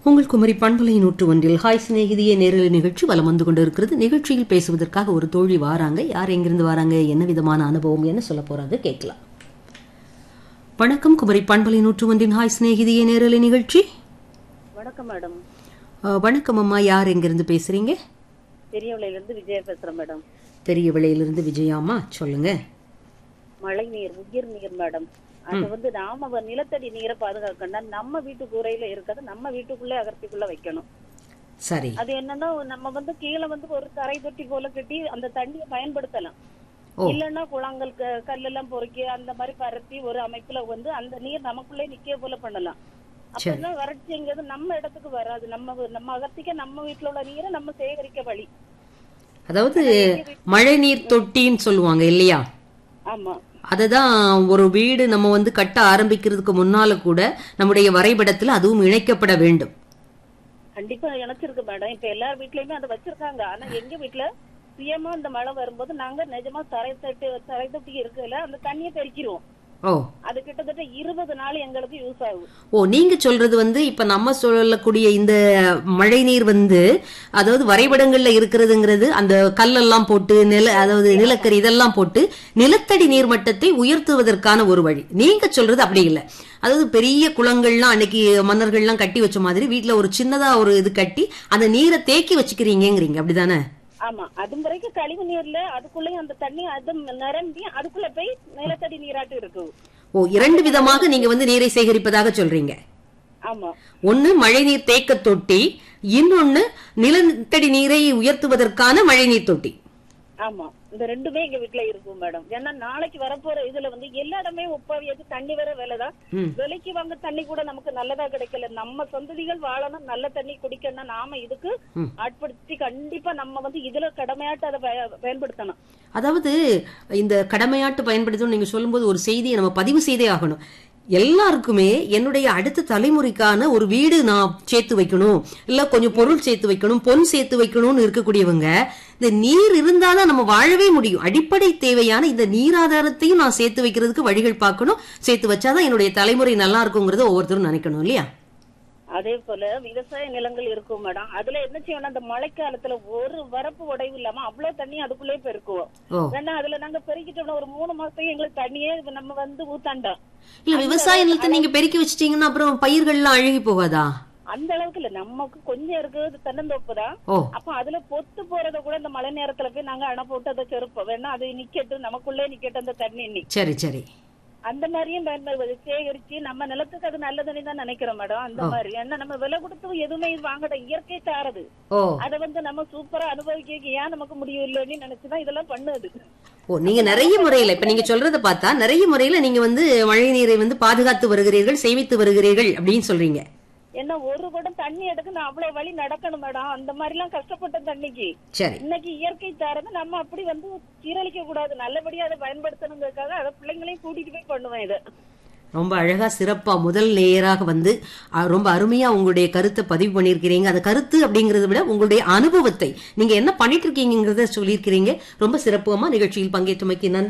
உங்கள் குமரி பண்பலை 101 ஹாய் சிநேகிதியே நேரலை நிகழ்ச்சி வலம் வந்து கொண்டிருக்கிறது. நிகழ்ச்சியில் பேசுவதற்காக ஒரு தோழி வாராங்க. யார் எங்கிருந்து வராங்க, என்ன விதமான அனுபவம், என்ன சொல்ல போறாங்க கேட்கலாம். வணக்கம், குமரி பண்பலை 101 ஹாய் சிநேகிதியே நேரலை நிகழ்ச்சி. வணக்கம் மேடம். வணக்கம் அம்மா, யார் எங்கிருந்து பேசுறீங்க? பெரியவளையிலிருந்து விஜயா பேசுறேன் மேடம். பெரிய விளையிலிருந்து விஜயாமா, சொல்லுங்க. மழை நீர், உயிர் நீர் மேடம். அது நாம நிலத்தடி நீரை பாதுகாக்கணும்னா நம்ம வீட்டு கூரையில இருக்கிறது நம்ம வீட்டுக்குள்ள அகர்த்திக்குள்ள வைக்கணும். சரி. அது என்னன்னா நம்ம கீழே ஒரு தரை தொட்டி போல கட்டி அந்த தண்ணியை பயன்படுத்தலாம். இல்லன்னா குளங்கள் கல்லெல்லாம் பொறுக்கி அந்த மாதிரி பரப்பி ஒரு அமைப்புல அந்த நீர் நமக்குள்ளே நிக்க போல பண்ணலாம். அப்பதான் வறட்சிங்கிறது நம்ம இடத்துக்கு வராது. நம்ம அகர்த்திக்க நம்ம வீட்டுல உள்ள நீரை நம்ம சேகரிக்க வழி. அதாவது மழை நீர் தொட்டின்னு சொல்லுவாங்க இல்லையா? ஆமா. அததான் ஒரு வீடு நம்ம கட்ட ஆரம்பிக்கிறதுக்கு முன்னால கூட நம்முடைய வரைபடத்துல அதுவும் இணைக்கப்பட வேண்டும். கண்டிப்பா இணைச்சிருக்கு மேடம். இப்ப எல்லார் வீட்லயுமே அதை வச்சிருக்காங்க. ஆனா எங்க வீட்டுல சுயமா அந்த மழை வரும்போது நாங்க நிஜமா தரை தொட்டி இருக்குல்ல அந்த தண்ணியை பெருக்கிடுவோம். அது கிட்டத்தட்ட 20 நாள் எங்களுக்கு யூஸ் ஆகும். நீங்க சொல்றது இப்ப நம்ம சொல்லக்கூடிய இந்த மழை நீர் அதாவது வரைபடங்கள்ல இருக்கிறதுங்கிறது அந்த கல்லெல்லாம் போட்டு அதாவது நிலக்கரி இதெல்லாம் போட்டு நிலத்தடி நீர் மட்டத்தை உயர்த்துவதற்கான ஒரு வழி. நீங்க சொல்றது அப்படி இல்லை. அதாவது பெரிய குளங்கள்லாம் அன்னைக்கு மன்னர்கள்லாம் கட்டி வச்ச மாதிரி வீட்டுல ஒரு சின்னதா ஒரு இது கட்டி அந்த நீரை தேக்கி வச்சுக்கிறீங்கிறீங்க, அப்படிதானே? ஆமா. அது வரைக்கும் கழிவு நீர்ல அதுக்குள்ளயும் அந்த தண்ணி அது நிரம்பி அதுக்குள்ள போய் நிலத்தடி நீராட்டு இருக்கு. இரண்டு விதமாக நீங்க நீரை சேகரிப்பதாக சொல்றீங்க. ஆமா. ஒன்னு மழை நீர் தேக்க தொட்டி, இன்னொன்னு நிலத்தடி நீரை உயர்த்துவதற்கான மழை நீர் தொட்டி. ஆமா. இந்த ரெண்டுமே எங்க வீட்டுல இருக்கும் மேடம். ஏன்னா நாளைக்கு வரப்போற இதுல எல்லா இடமே ஒப்பாவியாச்சு தண்ணி வர வேலைதான். விலைக்கு வாங்க தண்ணி கூட நமக்கு நல்லதா கிடைக்கல. நம்ம சந்ததிகள் வாழணும், நல்ல தண்ணி குடிக்கணும். நாம இதுக்கு ஆட்படுத்தி கண்டிப்பா நம்ம இதுல கடமையாட்டு அதை பயன்படுத்தணும். அதாவது இந்த கடமையாட்டு பயன்படுத்தணும் நீங்க சொல்லும் போது ஒரு செய்தியை நம்ம பதிவு செய்தே ஆகணும். எல்லாருக்குமே என்னுடைய அடுத்த தலைமுறைக்கான ஒரு வீடு நான் சேர்த்து வைக்கணும், இல்ல கொஞ்சம் பொருள் சேர்த்து வைக்கணும், பொன் சேர்த்து வைக்கணும்னு இருக்கக்கூடியவங்க இந்த நீர் இருந்தாதான் நம்ம வாழவே முடியும். அடிப்படை தேவையான இந்த நீராதாரத்தையும் நான் சேர்த்து வைக்கிறதுக்கு வழிகள் பார்க்கணும். சேர்த்து வச்சாதான் என்னுடைய தலைமுறை நல்லா இருக்குங்கிறத ஒவ்வொருத்தரும் நினைக்கணும் இல்லையா? அதே போல விவசாய நிலங்கள் இருக்கும் மேடம். அதுல என்ன செய்யணும், அந்த மழைக்காலத்துல ஒரு வரப்பு உடைவு இல்லாம அவ்வளவு தண்ணி அதுக்குள்ளே பெருக்குவோம். ஏன்னா அதுல நாங்க பெருக்கிட்டோம்னா ஒரு 3 மாசத்துக்கு எங்களுக்கு தண்ணியே நம்ம ஊத்தாண்டோம். இல்ல விவசாய நிலத்தை நீங்க பெருக்கி வச்சிட்டீங்கன்னா அப்புறம் பயிர்கள்லாம் அழுகி போகாதா? அந்த அளவுக்கு இல்ல, நமக்கு கொஞ்சம் இருக்கு தென்னந்தோப்புதான். அப்ப அதுல பொத்து போறத கூட இந்த மழை நேரத்துல போய் நாங்க அணை போட்டு அதை செருப்போம். வேணா அது நிக்கட்டும், நமக்குள்ளே நிக்கட்டும் அந்த தண்ணி. சரி சரி. அந்த மாதிரியும் பயன்படுவது சேகரிச்சு நம்ம நிலத்துக்கு அது நல்லதுன்னு தான் நினைக்கிறோம் மேடம். அந்த மாதிரி ஏன்னா நம்ம விலை கொடுத்து எதுவுமே வாங்கட இயற்கை தாரது. அதை நம்ம சூப்பரா அனுபவிக்க ஏன் நமக்கு முடியும் இல்லைன்னு நினைச்சுதான் இதெல்லாம் பண்ணுது. நீங்க நிறைய முறையில இப்ப நீங்க சொல்றத பார்த்தா நிறைய முறையில நீங்க மழை நீரை பாதுகாத்து வருகிறீர்கள், சேமித்து வருகிறீர்கள் அப்படின்னு சொல்றீங்க. என்ன ஒரு குடம் தண்ணி எடுக்க நான் அவ்வளவு வழி நடக்கணும் மேடம். அந்த மாதிரி எல்லாம் கஷ்டப்பட்ட தண்ணிக்கு இன்னைக்கு இயற்கை தாரது நம்ம அப்படி சீரழிக்க கூடாது, நல்லபடியா அதை பயன்படுத்தணுங்கிறதுக்காக அதை பிள்ளைங்களையும் கூட்டிட்டு போய் பண்ணுவேன். இதை ரொம்ப அழகா சிறப்பா முதல் நேயராக ரொம்ப அருமையா உங்களுடைய கருத்தை பதிவு பண்ணிருக்கிறீங்க. அந்த கருத்து அப்படிங்கறத விட உங்களுடைய அனுபவத்தை நீங்க என்ன பண்ணிட்டு இருக்கீங்கிறத சொல்லியிருக்கிறீங்க. ரொம்ப சிறப்புமா நிகழ்ச்சியில் பங்கேற்றமைக்கு நன்றி.